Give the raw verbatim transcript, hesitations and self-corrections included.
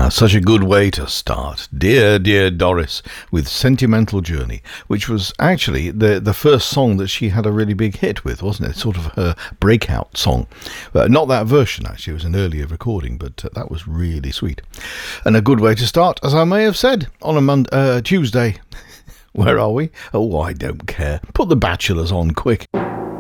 Such a good way to start. Dear, dear Doris with Sentimental Journey, which was actually the, the first song that she had a really big hit with, wasn't it? Sort of her breakout song. Uh, not that version, actually. It was an earlier recording, but uh, that was really sweet. And a good way to start, as I may have said, on a Monday, uh, Tuesday. Where are we? Oh, I don't care. Put The Bachelors on, quick.